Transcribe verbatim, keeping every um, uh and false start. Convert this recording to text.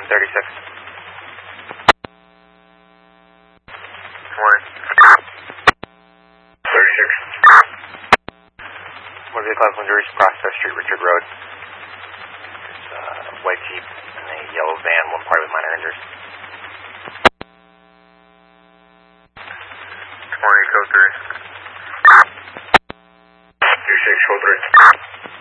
thirty-six. Morning. thirty-six. One vehicle has been reached Prospect Street, Richard Road. There's a white Jeep and a yellow van, one party with minor injuries. Morning, code three.